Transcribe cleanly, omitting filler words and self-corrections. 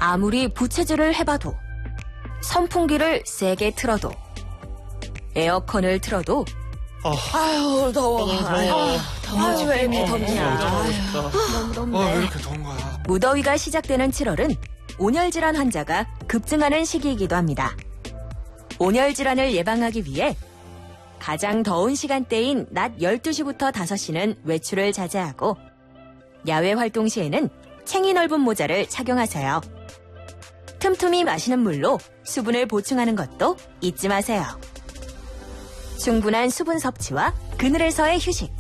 아무리 부채질을 해봐도, 선풍기를 세게 틀어도, 에어컨을 틀어도, 아유, 더워. 아유, 왜 이렇게 덥냐. 너무 덥네. 왜 이렇게 더운 거야? 무더위가 시작되는 7월은 온열질환 환자가 급증하는 시기이기도 합니다. 온열질환을 예방하기 위해 가장 더운 시간대인 낮 12시부터 5시는 외출을 자제하고 야외 활동 시에는 챙이 넓은 모자를 착용하세요. 틈틈이 마시는 물로 수분을 보충하는 것도 잊지 마세요. 충분한 수분 섭취와 그늘에서의 휴식,